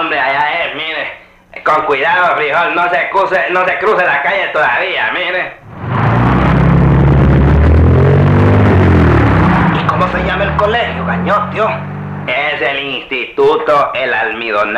hombre, allá es, mire. Con cuidado, frijol, no se cruce la calle todavía, mire. ¿Y cómo se llama el colegio, gañotio? Es el Instituto El Almidonal.